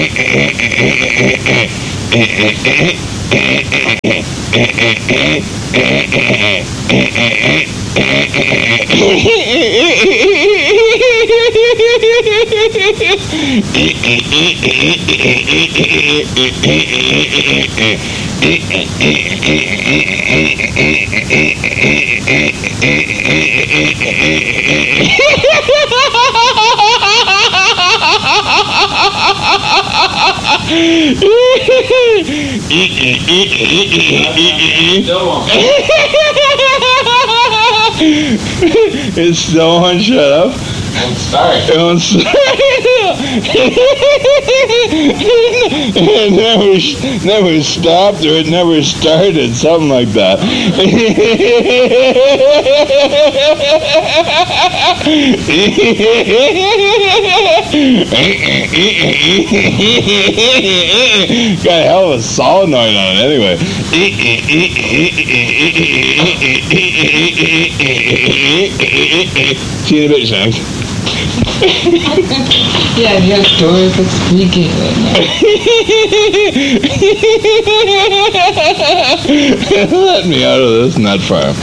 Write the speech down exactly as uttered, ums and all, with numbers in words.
It still won't shut up. Won't start. It won't start. It never, never stopped, or it never started, something like that. Got a hell of a solenoid on it, anyway. See you in a bit, Shanks. Yeah, your doors are squeaking right now. Let me out of this nut farm.